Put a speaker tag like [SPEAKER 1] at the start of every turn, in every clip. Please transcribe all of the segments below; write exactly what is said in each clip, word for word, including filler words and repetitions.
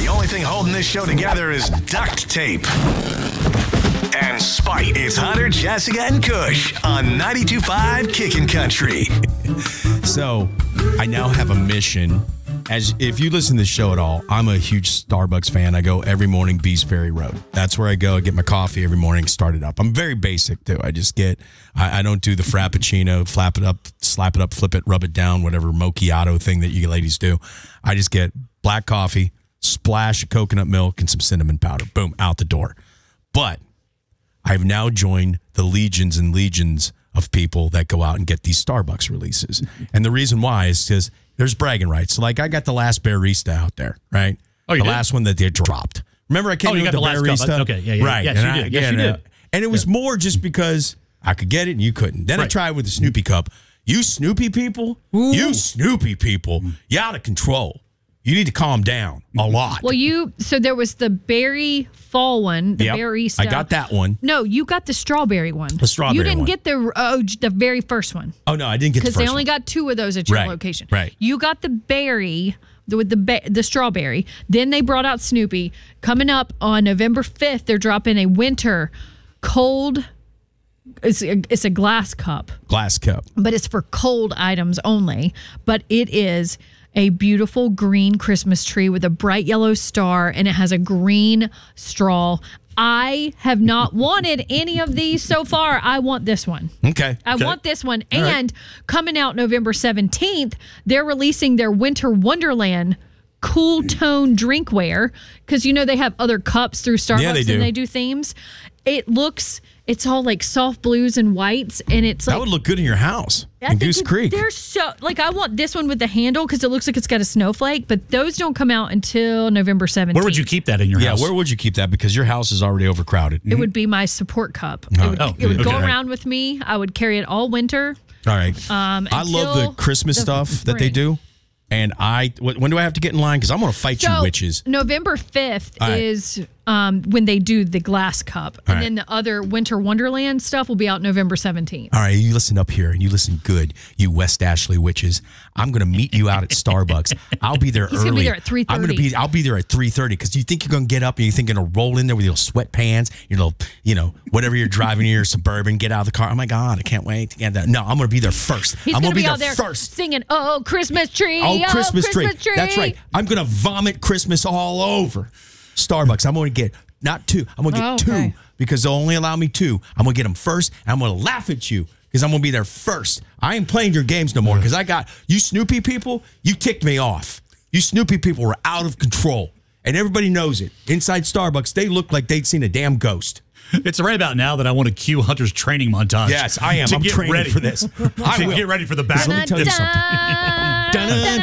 [SPEAKER 1] only thing holding this show together is duct tape. And spite. It's Hunter, Jessica, and Kush on ninety-two point five Kickin' Country.
[SPEAKER 2] So, I now have a mission. As if you listen to the show at all, I'm a huge Starbucks fan. I go every morning, Beast Ferry Road. That's where I go. I get my coffee every morning, start it up. I'm very basic, too. I just get, I, I don't do the Frappuccino, flap it up, slap it up, flip it, rub it down, whatever mochiato thing that you ladies do. I just get black coffee, splash of coconut milk, and some cinnamon powder. Boom, out the door. But I've now joined the legions and legions of people that go out and get these Starbucks releases. And the reason why is because there's bragging rights. So like I got the last Barista out there, right?
[SPEAKER 3] Oh, you
[SPEAKER 2] the
[SPEAKER 3] did?
[SPEAKER 2] last one that they dropped. Remember I came
[SPEAKER 3] Oh,
[SPEAKER 2] in
[SPEAKER 3] you
[SPEAKER 2] with
[SPEAKER 3] got
[SPEAKER 2] the,
[SPEAKER 3] the last
[SPEAKER 2] Barista?
[SPEAKER 3] cup. Okay, yeah, yeah.
[SPEAKER 2] Right.
[SPEAKER 3] Yes,
[SPEAKER 2] and
[SPEAKER 3] you
[SPEAKER 2] I,
[SPEAKER 3] did. Yes,
[SPEAKER 2] yeah,
[SPEAKER 3] you
[SPEAKER 2] and, uh,
[SPEAKER 3] did.
[SPEAKER 2] And it was
[SPEAKER 3] Yeah.
[SPEAKER 2] more just because I could get it and you couldn't. Then I
[SPEAKER 3] Right.
[SPEAKER 2] tried with the Snoopy cup. You Snoopy people,
[SPEAKER 3] Ooh.
[SPEAKER 2] you Snoopy people, you're out of control. You need to calm down a lot.
[SPEAKER 4] Well, you so there was the berry fall one, the
[SPEAKER 2] Yep.
[SPEAKER 4] Barista.
[SPEAKER 2] I got that one.
[SPEAKER 4] No, you got the strawberry one.
[SPEAKER 2] The strawberry
[SPEAKER 4] You didn't
[SPEAKER 2] one.
[SPEAKER 4] get the oh, the very first one
[SPEAKER 2] Oh, no, I didn't get the
[SPEAKER 4] because
[SPEAKER 2] first
[SPEAKER 4] they only
[SPEAKER 2] one.
[SPEAKER 4] got two of those at your
[SPEAKER 2] Right,
[SPEAKER 4] location.
[SPEAKER 2] right.
[SPEAKER 4] You got the berry the- with the ba- the strawberry. Then they brought out Snoopy. Coming up on November fifth, they're dropping a winter cold. It's a, it's a glass cup.
[SPEAKER 2] Glass cup.
[SPEAKER 4] But it's for cold items only. But it is a beautiful green Christmas tree with a bright yellow star, and it has a green straw. I have not wanted any of these so far. I want this one.
[SPEAKER 2] Okay.
[SPEAKER 4] I
[SPEAKER 2] okay.
[SPEAKER 4] want this one.
[SPEAKER 2] All right.
[SPEAKER 4] And coming out November seventeenth, they're releasing their Winter Wonderland cool tone drinkware because, you know, they have other cups through Starbucks
[SPEAKER 2] Yeah, they do.
[SPEAKER 4] and they do themes. It looks, it's all like soft blues and whites, and it's like.
[SPEAKER 2] That would look good in your house
[SPEAKER 4] I
[SPEAKER 2] in
[SPEAKER 4] think
[SPEAKER 2] Goose
[SPEAKER 4] it-
[SPEAKER 2] Creek.
[SPEAKER 4] They're so like I want this one with the handle because it looks like it's got a snowflake, but those don't come out until November seventeenth.
[SPEAKER 3] Where would you keep that in your
[SPEAKER 2] Yeah,
[SPEAKER 3] house?
[SPEAKER 2] where would you keep that? Because your house is already overcrowded.
[SPEAKER 4] It would be my support cup. It would,
[SPEAKER 3] Oh,
[SPEAKER 4] it would go
[SPEAKER 3] okay.
[SPEAKER 4] around with me. I would carry it all winter.
[SPEAKER 2] All right.
[SPEAKER 4] Um,
[SPEAKER 2] I love the
[SPEAKER 4] until
[SPEAKER 2] Christmas
[SPEAKER 4] the
[SPEAKER 2] stuff that they
[SPEAKER 4] spring.
[SPEAKER 2] do. And I, wh- when do I have to get in line? Because I'm going to fight you
[SPEAKER 4] So
[SPEAKER 2] witches.
[SPEAKER 4] November fifth
[SPEAKER 2] All right.
[SPEAKER 4] is um, when they do the glass cup, and
[SPEAKER 2] right.
[SPEAKER 4] then the other Winter Wonderland stuff will be out November seventeenth.
[SPEAKER 2] All right, you listen up here and you listen good, you West Ashley witches. I'm going to meet you out at Starbucks. I'll be there
[SPEAKER 4] He's
[SPEAKER 2] early.
[SPEAKER 4] gonna be there at three
[SPEAKER 2] I'm going to
[SPEAKER 4] thirty.
[SPEAKER 2] be. I'll be there at three thirty because you think you're going to get up and you think you're going to roll in there with your sweatpants, your little, you know, whatever you're driving in your Suburban, get out of the car. Oh my God, I can't wait to get that. No, I'm going to be there first.
[SPEAKER 4] He's
[SPEAKER 2] I'm
[SPEAKER 4] gonna
[SPEAKER 2] gonna
[SPEAKER 4] be out
[SPEAKER 2] there
[SPEAKER 4] there
[SPEAKER 2] first.
[SPEAKER 4] singing, "Oh Christmas tree,
[SPEAKER 2] Oh, Christmas, tree.
[SPEAKER 4] tree."
[SPEAKER 2] That's right. I'm going to vomit Christmas all over Starbucks. I'm going to get not two. I'm going to get
[SPEAKER 4] Oh,
[SPEAKER 2] two
[SPEAKER 4] okay.
[SPEAKER 2] because they'll only allow me two. I'm going to get them first, and I'm going to laugh at you because I'm going to be there first. I ain't playing your games no more because I got you Snoopy people. You ticked me off. You Snoopy people were out of control, and everybody knows it. Inside Starbucks, they look like they'd seen a damn ghost.
[SPEAKER 3] It's right about now that I want to cue Hunter's training montage.
[SPEAKER 2] Yes, I am.
[SPEAKER 3] To
[SPEAKER 2] I'm
[SPEAKER 3] get
[SPEAKER 2] training
[SPEAKER 3] ready
[SPEAKER 2] for this. I
[SPEAKER 3] to
[SPEAKER 2] will.
[SPEAKER 3] get ready for the battle.
[SPEAKER 2] Let me tell you something. Dun,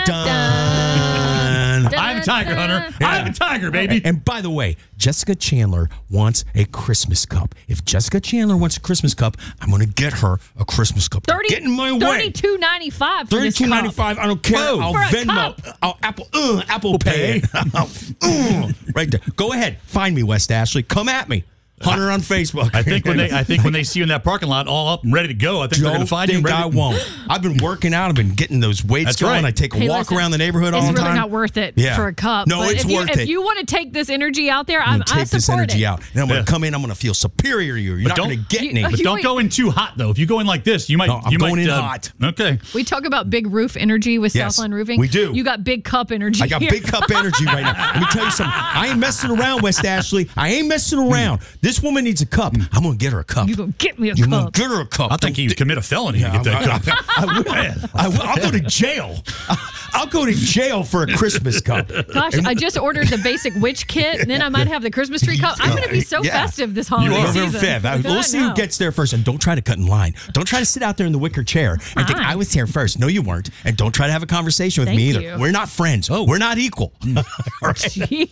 [SPEAKER 2] dun.
[SPEAKER 3] I'm a tiger, Hunter. I'm a tiger, baby.
[SPEAKER 2] And by the way, Jessica Chandler wants a Christmas cup. If Jessica Chandler wants a Christmas cup, I'm going to get her a Christmas cup.
[SPEAKER 4] thirty,
[SPEAKER 2] Get in my way.
[SPEAKER 4] thirty-two ninety-five for this
[SPEAKER 2] thirty-two
[SPEAKER 4] cup.
[SPEAKER 2] ninety-five. I don't care.
[SPEAKER 3] Whoa.
[SPEAKER 2] I'll
[SPEAKER 4] For a
[SPEAKER 2] Venmo.
[SPEAKER 4] cup.
[SPEAKER 2] I'll Apple. Uh, Apple Pay. Uh, right there. Go ahead. Find me, West Ashley. Come at me. Hunter on Facebook.
[SPEAKER 3] I think when they, I think when they see you in that parking lot, all up and ready to go, I think they're going to
[SPEAKER 2] Don't
[SPEAKER 3] find you.
[SPEAKER 2] think
[SPEAKER 3] ready
[SPEAKER 2] I
[SPEAKER 3] to-
[SPEAKER 2] won't. I've been working out. I've been getting those weights
[SPEAKER 3] That's
[SPEAKER 2] going.
[SPEAKER 3] right.
[SPEAKER 2] I take a
[SPEAKER 4] Hey,
[SPEAKER 2] walk
[SPEAKER 4] listen,
[SPEAKER 2] around the neighborhood all
[SPEAKER 4] It's
[SPEAKER 2] the
[SPEAKER 4] really
[SPEAKER 2] time.
[SPEAKER 4] not worth it
[SPEAKER 2] Yeah.
[SPEAKER 4] for a cup.
[SPEAKER 2] No,
[SPEAKER 4] but
[SPEAKER 2] it's
[SPEAKER 4] if you,
[SPEAKER 2] worth
[SPEAKER 4] if
[SPEAKER 2] it.
[SPEAKER 4] you want to take this energy out there,
[SPEAKER 2] I'm
[SPEAKER 4] I'm,
[SPEAKER 2] going to
[SPEAKER 4] I
[SPEAKER 2] take this
[SPEAKER 4] support
[SPEAKER 2] energy
[SPEAKER 4] it.
[SPEAKER 2] out. And I'm going
[SPEAKER 3] Yeah.
[SPEAKER 2] to come in. I'm going to feel superior to you. You're
[SPEAKER 3] But
[SPEAKER 2] not
[SPEAKER 3] don't-
[SPEAKER 2] going to get
[SPEAKER 4] you-
[SPEAKER 2] me.
[SPEAKER 4] uh,
[SPEAKER 3] But
[SPEAKER 4] You
[SPEAKER 3] don't
[SPEAKER 4] ain't-
[SPEAKER 3] go in too hot, though. If you go in like this, you might.
[SPEAKER 2] No, I'm
[SPEAKER 3] you
[SPEAKER 2] going
[SPEAKER 3] might,
[SPEAKER 2] in
[SPEAKER 3] uh,
[SPEAKER 2] hot.
[SPEAKER 3] Okay.
[SPEAKER 4] We talk about big roof energy with
[SPEAKER 2] Yes,
[SPEAKER 4] Southline Roofing.
[SPEAKER 2] we do.
[SPEAKER 4] You got big cup energy.
[SPEAKER 2] I got
[SPEAKER 4] here.
[SPEAKER 2] big cup energy right now. Let me tell you something. I ain't messing around, West Ashley. I ain't messing around. This woman needs a cup. I'm going to get her a cup.
[SPEAKER 4] You gonna get me a
[SPEAKER 2] You're going
[SPEAKER 4] cup?
[SPEAKER 2] to get her a cup.
[SPEAKER 3] I think you commit a felony
[SPEAKER 2] Yeah,
[SPEAKER 3] to get that
[SPEAKER 2] I-
[SPEAKER 3] cup.
[SPEAKER 2] I, I will. I will. I'll go to jail. I'll go to jail for a Christmas cup.
[SPEAKER 4] Gosh, I just ordered the basic witch kit, and then I might have the Christmas tree cup. I'm going to be so
[SPEAKER 2] Yeah.
[SPEAKER 4] festive this holiday
[SPEAKER 2] November
[SPEAKER 4] season.
[SPEAKER 2] fifth. I-
[SPEAKER 4] I
[SPEAKER 2] We'll see who
[SPEAKER 4] know.
[SPEAKER 2] gets there first. And don't try to cut in line. Don't try to sit out there in the wicker chair and think
[SPEAKER 4] Fine.
[SPEAKER 2] I was here first. No, you weren't. And don't try to have a conversation with
[SPEAKER 4] Thank
[SPEAKER 2] me either.
[SPEAKER 4] you.
[SPEAKER 2] We're not friends. Oh, we're not equal. All right.
[SPEAKER 4] Jeez.